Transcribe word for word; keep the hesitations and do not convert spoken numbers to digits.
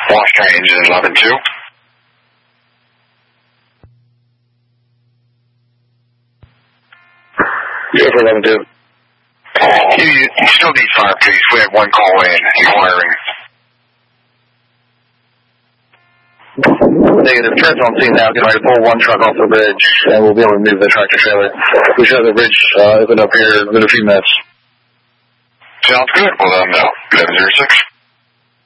Washington engine eleven two. Yeah, for eleven two. You, you, you still need fire, please. We had one call in inquiring. Negative. Trent's on scene now. Getting ready to pull one truck off the bridge, and we'll be able to move the tractor trailer. We should have the bridge uh, open up here in a few minutes. Sounds good. Well, let them know. eleven zero six.